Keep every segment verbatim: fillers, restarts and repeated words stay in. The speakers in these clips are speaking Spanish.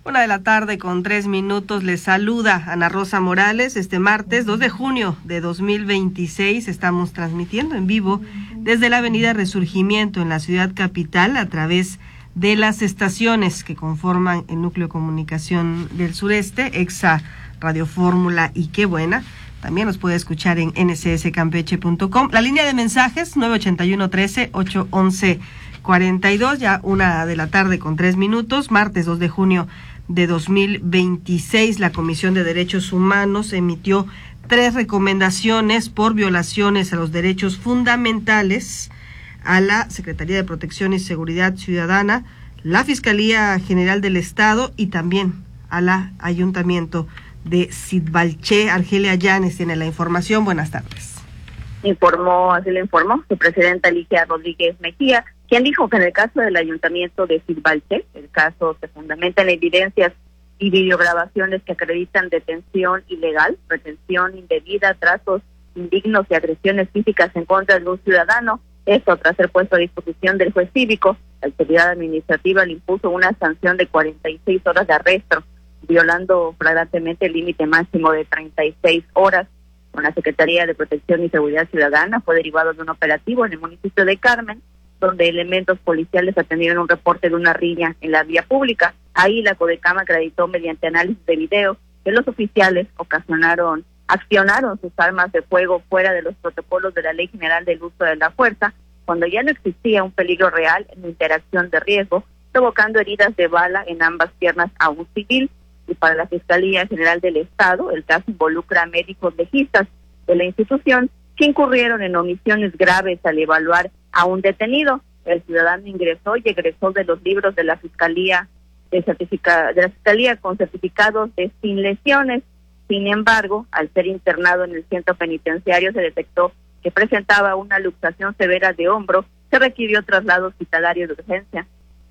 Una de la tarde con tres minutos, les saluda Ana Rosa Morales. Este martes dos de junio de dos mil veintiséis estamos transmitiendo en vivo desde la avenida Resurgimiento en la ciudad capital a través de las estaciones que conforman el núcleo de comunicación del sureste, Exa, Radio Fórmula y Qué Buena. También nos puede escuchar en ene ese ese campeche punto com. La línea de mensajes nueve ochenta y uno trece ocho once cuarenta y dos, ya una de la tarde con tres minutos, martes dos de junio de dos mil veintiséis. La Comisión de Derechos Humanos emitió tres recomendaciones por violaciones a los derechos fundamentales a la Secretaría de Protección y Seguridad Ciudadana, la Fiscalía General del Estado y también a la Ayuntamiento de Sitbalché. Argelia Llanes tiene la información. Buenas tardes. Informó, así le informó, su presidenta Ligia Rodríguez Mejía, quien dijo que en el caso del Ayuntamiento de Sitbalché, el caso se fundamenta en evidencias y videograbaciones que acreditan detención ilegal, retención indebida, tratos indignos y agresiones físicas en contra de un ciudadano. Esto tras ser puesto a disposición del juez cívico. La autoridad administrativa le impuso una sanción de cuarenta y seis horas de arresto, violando flagrantemente el límite máximo de treinta y seis horas. Con la Secretaría de Protección y Seguridad Ciudadana fue derivado de un operativo en el municipio de Carmen, donde elementos policiales atendieron un reporte de una riña en la vía pública. Ahí la Codecam acreditó mediante análisis de video que los oficiales ocasionaron, accionaron sus armas de fuego fuera de los protocolos de la Ley General del Uso de la Fuerza, cuando ya no existía un peligro real en interacción de riesgo, provocando heridas de bala en ambas piernas a un civil. Y para la Fiscalía General del Estado, el caso involucra a médicos legistas de la institución que incurrieron en omisiones graves al evaluar a un detenido. El ciudadano ingresó y egresó de los libros de la Fiscalía de, certifica, de la Fiscalía con certificados de sin lesiones. Sin embargo, al ser internado en el centro penitenciario se detectó que presentaba una luxación severa de hombro, se requirió traslado hospitalario de urgencia.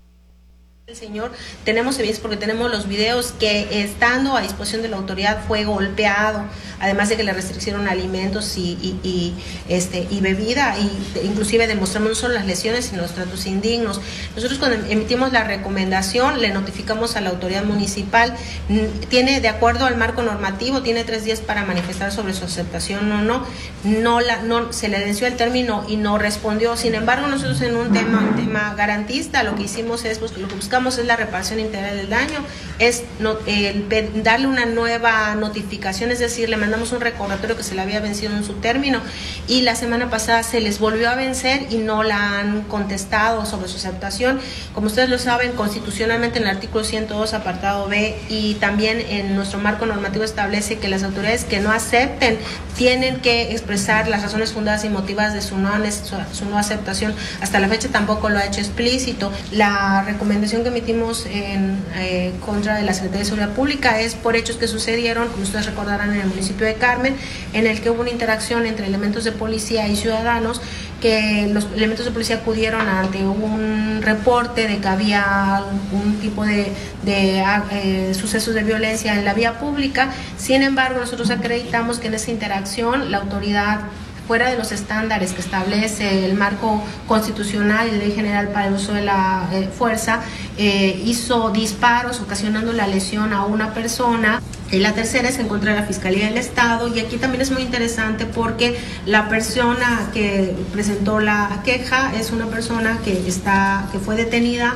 El señor, tenemos evidencias porque tenemos los videos que estando a disposición de la autoridad fue golpeado, además de que le restriccionaron alimentos y, y, y este y bebida, y inclusive demostramos no solo las lesiones sino los tratos indignos. Nosotros cuando emitimos la recomendación le notificamos a la autoridad municipal, tiene de acuerdo al marco normativo, tiene tres días para manifestar sobre su aceptación o no, no la no se le venció el término y no respondió. Sin embargo, nosotros en un tema, un tema garantista, lo que hicimos es, pues lo que buscamos es la reparación integral del daño, es no, eh, darle una nueva notificación, es decir, le mandamos un recordatorio que se le había vencido en su término y la semana pasada se les volvió a vencer y no la han contestado sobre su aceptación. Como ustedes lo saben, constitucionalmente en el artículo ciento dos apartado B y también en nuestro marco normativo establece que las autoridades que no acepten tienen que expresar las razones fundadas y motivadas de su no, su, su no aceptación. Hasta la fecha tampoco lo ha hecho explícito. La recomendación que emitimos en eh, contra de la Secretaría de Seguridad Pública es por hechos que sucedieron, como ustedes recordarán, en el municipio de Carmen, en el que hubo una interacción entre elementos de policía y ciudadanos, que los elementos de policía acudieron ante un reporte de que había algún tipo de, de eh, sucesos de violencia en la vía pública. Sin embargo, nosotros acreditamos que en esa interacción la autoridad, fuera de los estándares que establece el marco constitucional y la Ley General para el Uso de la eh, Fuerza, eh, hizo disparos ocasionando la lesión a una persona. Y la tercera es en contra de la Fiscalía del Estado, y aquí también es muy interesante porque la persona que presentó la queja es una persona que está que fue detenida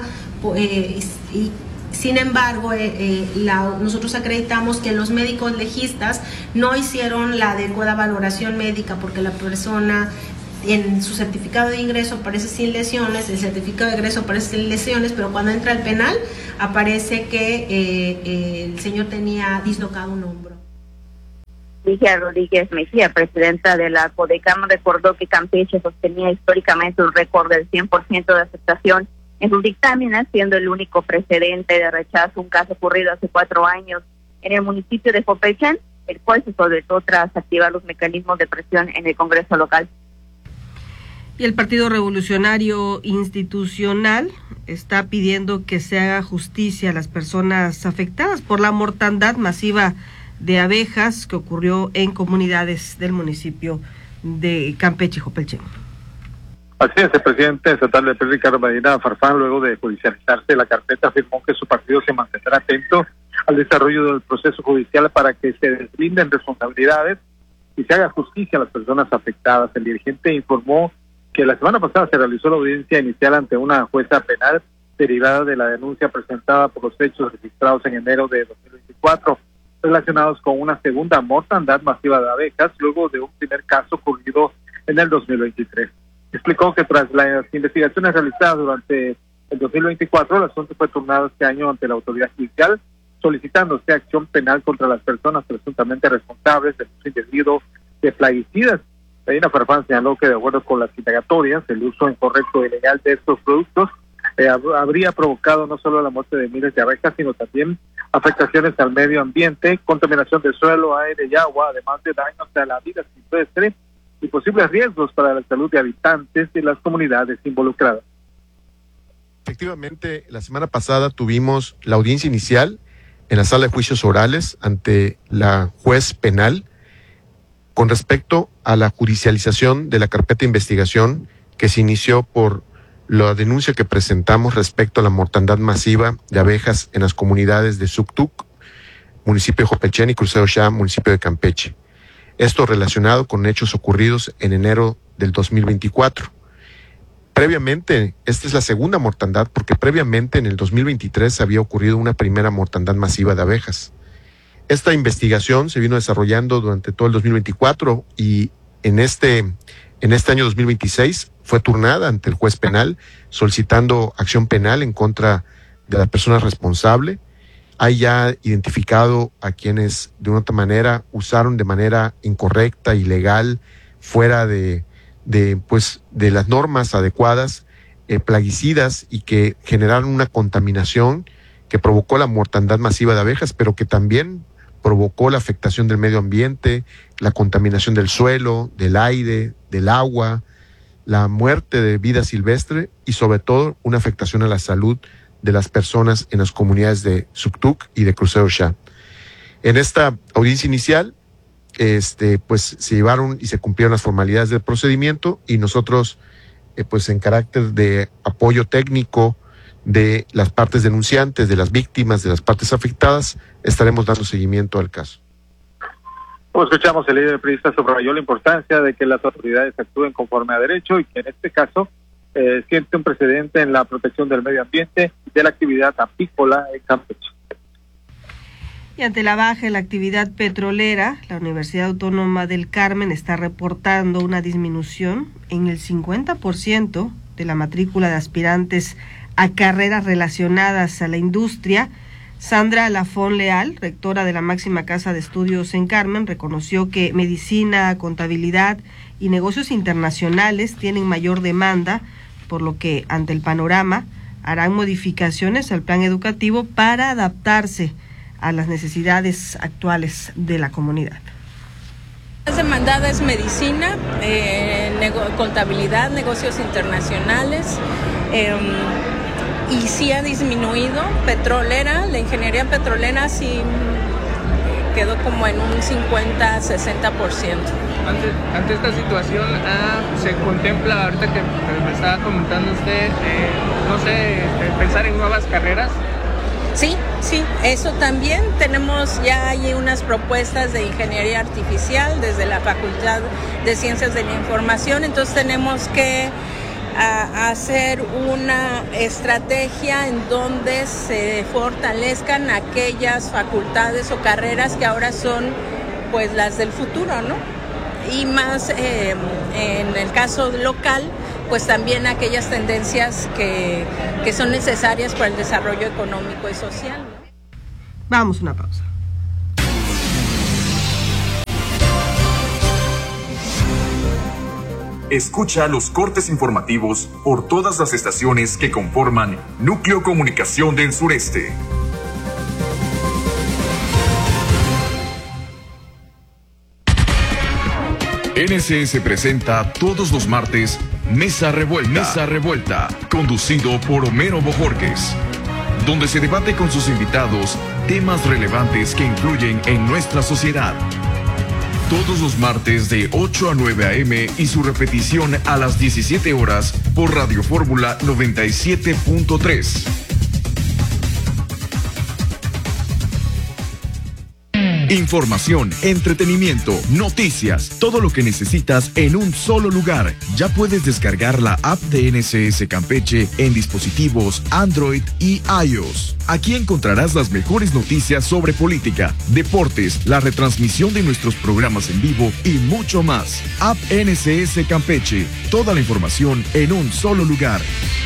eh, y sin embargo, eh, eh, la, nosotros acreditamos que los médicos legistas no hicieron la adecuada valoración médica porque la persona en su certificado de ingreso aparece sin lesiones, el certificado de ingreso aparece sin lesiones, pero cuando entra al penal aparece que eh, eh, el señor tenía dislocado un hombro. Ligia Rodríguez Mejía, presidenta de la Codecam, recordó que Campeche sostenía históricamente un récord del cien por ciento de aceptación en sus dictámenes, siendo el único precedente de rechazo un caso ocurrido hace cuatro años en el municipio de Popayán, el cual se solventó tras activar los mecanismos de presión en el Congreso local. Y el Partido Revolucionario Institucional está pidiendo que se haga justicia a las personas afectadas por la mortandad masiva de abejas que ocurrió en comunidades del municipio de Campeche, Jopelchen. Así es, el presidente estatal del P R I, Ricardo Medina Farfán, luego de judicializarse la carpeta, afirmó que su partido se mantendrá estar atento al desarrollo del proceso judicial para que se deslinden responsabilidades y se haga justicia a las personas afectadas. El dirigente informó que la semana pasada se realizó la audiencia inicial ante una jueza penal derivada de la denuncia presentada por los hechos registrados en enero de dos mil veinticuatro, relacionados con una segunda mortandad masiva de abejas, luego de un primer caso ocurrido en el dos mil veintitrés. Explicó que tras las investigaciones realizadas durante el dos mil veinticuatro, el asunto fue turnado este año ante la autoridad judicial, solicitándose acción penal contra las personas presuntamente responsables del uso indebido de plaguicidas. Medina Farfán señaló que, de acuerdo con las indagatorias, el uso incorrecto e ilegal de estos productos eh, habría provocado no solo la muerte de miles de abejas, sino también afectaciones al medio ambiente, contaminación del suelo, aire y agua, además de daños a la vida silvestre y posibles riesgos para la salud de habitantes de las comunidades involucradas. Efectivamente, la semana pasada tuvimos la audiencia inicial en la sala de juicios orales ante la juez penal con respecto a la judicialización de la carpeta de investigación que se inició por la denuncia que presentamos respecto a la mortandad masiva de abejas en las comunidades de Suctuc, municipio de Jopelchen, y Crucero Xá, municipio de Campeche. Esto relacionado con hechos ocurridos en enero del dos mil veinticuatro. Previamente, esta es la segunda mortandad, porque previamente en el dos mil veintitrés había ocurrido una primera mortandad masiva de abejas. Esta investigación se vino desarrollando durante todo el dos mil veinticuatro y en este, en este año dos mil veintiséis fue turnada ante el juez penal solicitando acción penal en contra de la persona responsable. Hay ya identificado a quienes de una otra manera usaron de manera incorrecta, ilegal, fuera de, de, pues, de las normas adecuadas, eh, plaguicidas, y que generaron una contaminación que provocó la mortandad masiva de abejas, pero que también provocó la afectación del medio ambiente, la contaminación del suelo, del aire, del agua, la muerte de vida silvestre y sobre todo una afectación a la salud de las personas en las comunidades de Suctuc y de Crucero Xá. En esta audiencia inicial, este, pues se llevaron y se cumplieron las formalidades del procedimiento, y nosotros, eh, pues en carácter de apoyo técnico de las partes denunciantes, de las víctimas, de las partes afectadas, estaremos dando seguimiento al caso. Como escuchamos, el líder periodista subrayó la importancia de que las autoridades actúen conforme a derecho y que en este caso eh, siente un precedente en la protección del medio ambiente y de la actividad apícola en Campeche. Y ante la baja en la actividad petrolera, la Universidad Autónoma del Carmen está reportando una disminución en el cincuenta por ciento de la matrícula de aspirantes a carreras relacionadas a la industria. Sandra Lafón Leal, rectora de la máxima casa de estudios en Carmen, reconoció que medicina, contabilidad y negocios internacionales tienen mayor demanda, por lo que ante el panorama harán modificaciones al plan educativo para adaptarse a las necesidades actuales de la comunidad. La demandada es medicina, eh, nego- contabilidad, negocios internacionales, eh, y sí ha disminuido. Petrolera, la ingeniería petrolera sí quedó como en un cincuenta a sesenta por ciento. Ante, ante esta situación, ah, se contempla, ahorita que me estaba comentando usted, eh, no sé, pensar en nuevas carreras. Sí, sí, eso también. Tenemos ya hay unas propuestas de ingeniería artificial desde la Facultad de Ciencias de la Información, entonces tenemos que a hacer una estrategia en donde se fortalezcan aquellas facultades o carreras que ahora son pues las del futuro, ¿no? Y más eh, en el caso local, pues también aquellas tendencias que, que son necesarias para el desarrollo económico y social, ¿no? Vamos a una pausa. Escucha los cortes informativos por todas las estaciones que conforman Núcleo Comunicación del Sureste. N S S presenta todos los martes Mesa Revuelta, Mesa Revuelta, conducido por Homero Bojorquez, donde se debate con sus invitados temas relevantes que influyen en nuestra sociedad. Todos los martes de ocho a nueve a eme y su repetición a las diecisiete horas por Radio Fórmula noventa y siete punto tres. Información, entretenimiento, noticias, todo lo que necesitas en un solo lugar. Ya puedes descargar la app de N S S Campeche en dispositivos Android y iOS. Aquí encontrarás las mejores noticias sobre política, deportes, la retransmisión de nuestros programas en vivo y mucho más. App N S S Campeche, toda la información en un solo lugar.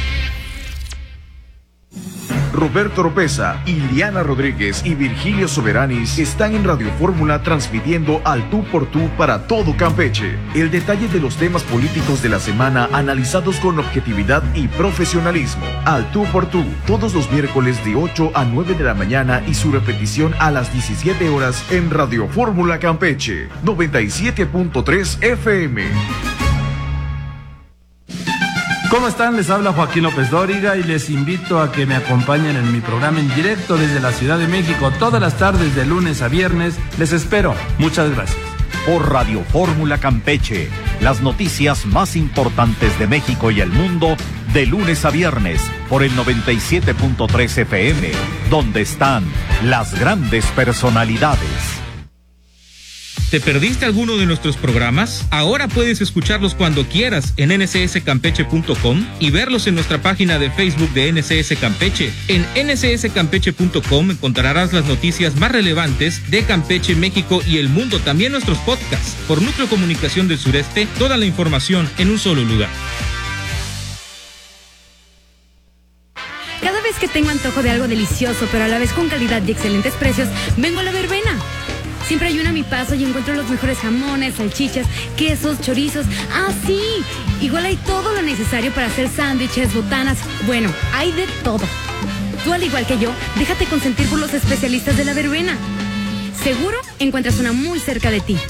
Roberto Oropesa, Iliana Rodríguez y Virgilio Soberanis están en Radio Fórmula transmitiendo al tú por tú para todo Campeche. El detalle de los temas políticos de la semana analizados con objetividad y profesionalismo. Al tú por tú, todos los miércoles de ocho a nueve de la mañana y su repetición a las diecisiete horas en Radio Fórmula Campeche, noventa y siete punto tres F M. ¿Cómo están? Les habla Joaquín López Dóriga y les invito a que me acompañen en mi programa en directo desde la Ciudad de México todas las tardes de lunes a viernes. Les espero. Muchas gracias. Por Radio Fórmula Campeche, las noticias más importantes de México y el mundo de lunes a viernes por el noventa y siete punto tres F M, donde están las grandes personalidades. ¿Te perdiste alguno de nuestros programas? Ahora puedes escucharlos cuando quieras en N S S campeche punto com y verlos en nuestra página de Facebook de N S S Campeche. En N S S campeche punto com encontrarás las noticias más relevantes de Campeche, México y el mundo. También nuestros podcasts. Por Núcleo Comunicación del Sureste, toda la información en un solo lugar. Cada vez que tengo antojo de algo delicioso, pero a la vez con calidad y excelentes precios, vengo a La Verbena. Siempre hay una a mi paso y encuentro los mejores jamones, salchichas, quesos, chorizos. ¡Ah, sí! Igual hay todo lo necesario para hacer sándwiches, botanas. Bueno, hay de todo. Tú, al igual que yo, déjate consentir por los especialistas de La Verbena. Seguro encuentras una muy cerca de ti.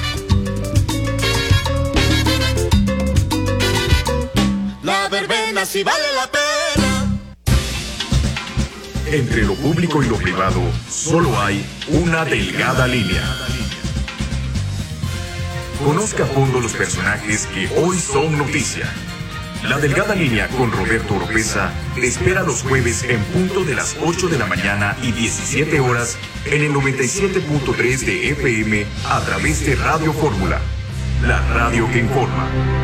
La Verbena sí vale la pena. Entre lo público y lo privado, solo hay una delgada línea. Conozca a fondo los personajes que hoy son noticia. La delgada línea con Roberto Oropesa te espera los jueves en punto de las ocho de la mañana y diecisiete horas en el noventa y siete punto tres de F M a través de Radio Fórmula, la radio que informa.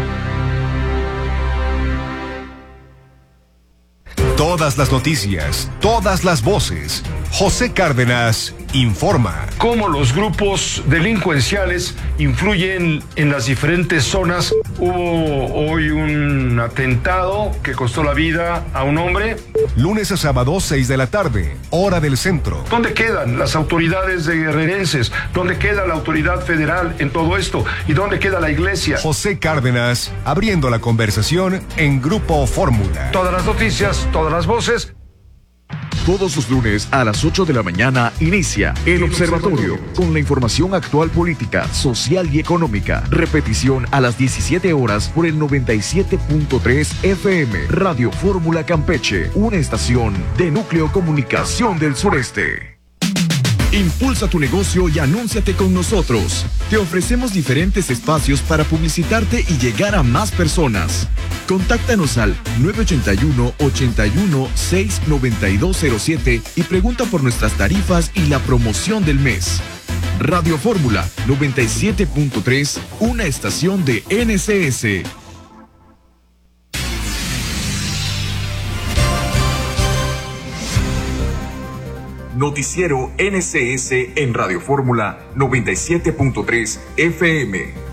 Todas las noticias, todas las voces. José Cárdenas informa. Cómo los grupos delincuenciales influyen en las diferentes zonas. Hubo hoy un atentado que costó la vida a un hombre. Lunes a sábado, seis de la tarde, hora del centro. ¿Dónde quedan las autoridades de guerrerenses? ¿Dónde queda la autoridad federal en todo esto? ¿Y dónde queda la iglesia? José Cárdenas, abriendo la conversación en Grupo Fórmula. Todas las noticias, todas las voces. Todos los lunes a las ocho de la mañana inicia El Observatorio con la información actual política, social y económica. Repetición a las diecisiete horas por el noventa y siete punto tres F M. Radio Fórmula Campeche, una estación de Núcleo Comunicación del Sureste. Impulsa tu negocio y anúnciate con nosotros. Te ofrecemos diferentes espacios para publicitarte y llegar a más personas. Contáctanos al nueve ocho uno, ocho uno seis, nueve dos cero siete y pregunta por nuestras tarifas y la promoción del mes. Radio Fórmula noventa y siete punto tres, una estación de N S S. Noticiero N S S en Radio Fórmula noventa y siete punto tres F M.